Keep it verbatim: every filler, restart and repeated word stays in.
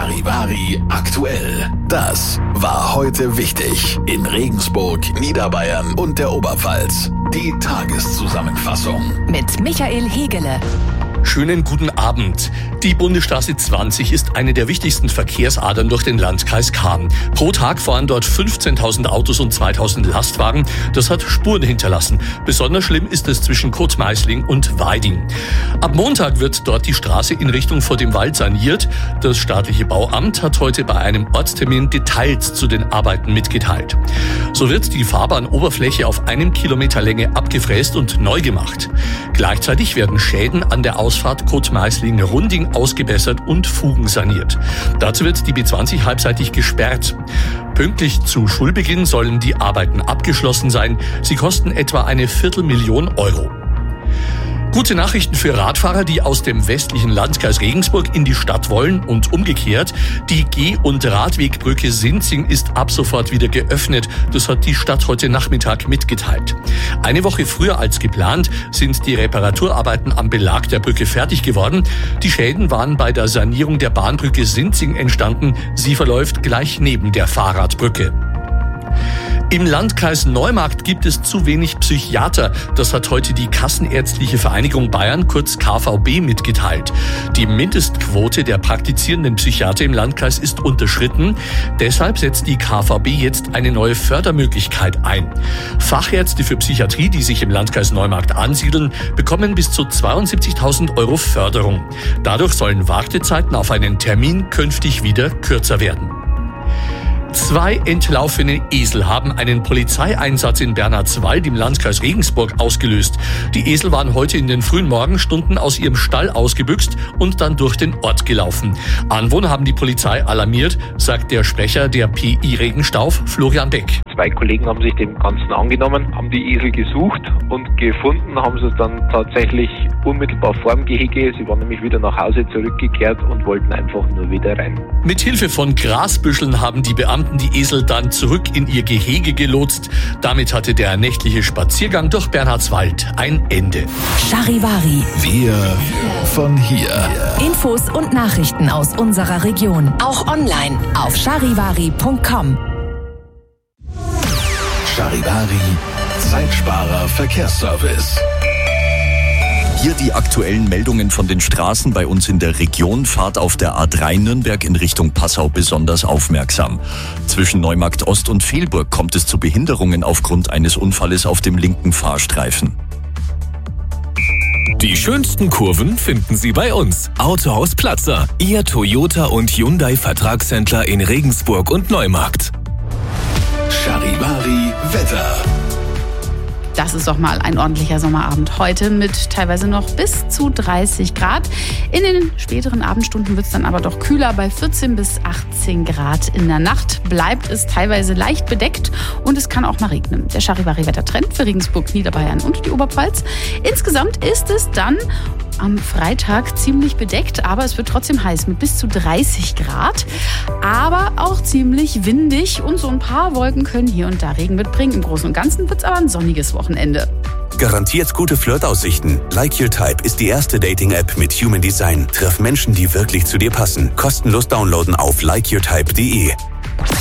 Charivari aktuell. Das war heute wichtig in Regensburg, Niederbayern und der Oberpfalz. Die Tageszusammenfassung mit Michael Hegele. Schönen guten Abend. Die Bundesstraße zwanzig ist eine der wichtigsten Verkehrsadern durch den Landkreis Cham. Pro Tag fahren dort fünfzehntausend Autos und zweitausend Lastwagen. Das hat Spuren hinterlassen. Besonders schlimm ist es zwischen Kotmeisling und Weiding. Ab Montag wird dort die Straße in Richtung vor dem Wald saniert. Das staatliche Bauamt hat heute bei einem Ortstermin Details zu den Arbeiten mitgeteilt. So wird die Fahrbahnoberfläche auf einem Kilometer Länge abgefräst und neu gemacht. Gleichzeitig werden Schäden an der Ausfahrt Kotmeisling-Runding ausgebessert und Fugen saniert. Dazu wird die B zwanzig halbseitig gesperrt. Pünktlich zu Schulbeginn sollen die Arbeiten abgeschlossen sein. Sie kosten etwa eine Viertelmillion Euro. Gute Nachrichten für Radfahrer, die aus dem westlichen Landkreis Regensburg in die Stadt wollen und umgekehrt. Die Geh- und Radwegbrücke Sinzing ist ab sofort wieder geöffnet. Das hat die Stadt heute Nachmittag mitgeteilt. Eine Woche früher als geplant sind die Reparaturarbeiten am Belag der Brücke fertig geworden. Die Schäden waren bei der Sanierung der Bahnbrücke Sinzing entstanden. Sie verläuft gleich neben der Fahrradbrücke. Im Landkreis Neumarkt gibt es zu wenig Psychiater. Das hat heute die Kassenärztliche Vereinigung Bayern, kurz K V B, mitgeteilt. Die Mindestquote der praktizierenden Psychiater im Landkreis ist unterschritten. Deshalb setzt die K V B jetzt eine neue Fördermöglichkeit ein. Fachärzte für Psychiatrie, die sich im Landkreis Neumarkt ansiedeln, bekommen bis zu zweiundsiebzigtausend Euro Förderung. Dadurch sollen Wartezeiten auf einen Termin künftig wieder kürzer werden. Zwei entlaufene Esel haben einen Polizeieinsatz in Bernhardswald im Landkreis Regensburg ausgelöst. Die Esel waren heute in den frühen Morgenstunden aus ihrem Stall ausgebüxt und dann durch den Ort gelaufen. Anwohner haben die Polizei alarmiert, sagt der Sprecher der P I Regenstauf, Florian Beck. Zwei Kollegen haben sich dem Ganzen angenommen, haben die Esel gesucht und gefunden, haben sie dann tatsächlich unmittelbar vorm Gehege. Sie waren nämlich wieder nach Hause zurückgekehrt und wollten einfach nur wieder rein. Mit Hilfe von Grasbüscheln haben die Beamten die Esel dann zurück in ihr Gehege gelotst. Damit hatte der nächtliche Spaziergang durch Bernhardswald ein Ende. Charivari. Wir von hier. Infos und Nachrichten aus unserer Region. Auch online auf charivari punkt com. Charivari, Zeitsparer Verkehrsservice. Hier die aktuellen Meldungen von den Straßen bei uns in der Region. Fahrt auf der A drei Nürnberg in Richtung Passau besonders aufmerksam. Zwischen Neumarkt Ost und Velburg kommt es zu Behinderungen aufgrund eines Unfalles auf dem linken Fahrstreifen. Die schönsten Kurven finden Sie bei uns. Autohaus Platzer, Ihr Toyota und Hyundai Vertragshändler in Regensburg und Neumarkt. Charivari Wetter. Das ist doch mal ein ordentlicher Sommerabend. Heute mit teilweise noch bis zu dreißig Grad. In den späteren Abendstunden wird es dann aber doch kühler. Bei vierzehn bis achtzehn Grad in der Nacht bleibt es teilweise leicht bedeckt und es kann auch mal regnen. Der Charivari-Wettertrend für Regensburg, Niederbayern und die Oberpfalz. Insgesamt ist es dann am Freitag ziemlich bedeckt, aber es wird trotzdem heiß mit bis zu dreißig Grad. Aber auch ziemlich windig und so ein paar Wolken können hier und da Regen mitbringen. Im Großen und Ganzen wird es aber ein sonniges Wochenende. Garantiert gute Flirtaussichten. Like Your Type ist die erste Dating-App mit Human Design. Triff Menschen, die wirklich zu dir passen. Kostenlos downloaden auf like your type punkt de.